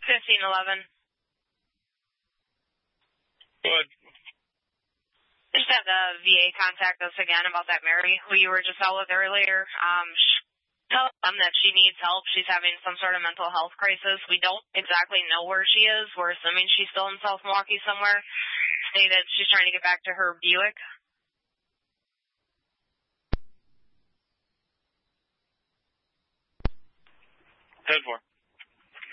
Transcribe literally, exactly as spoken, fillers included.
fifteen eleven. Good. Just had the V A contact us again about that Mary who you were just out with earlier. Um, tell them that she needs help. She's having some sort of mental health crisis. We don't exactly know where she is. We're assuming she's still in South Milwaukee somewhere. Say that she's trying to get back to her Buick. ten four.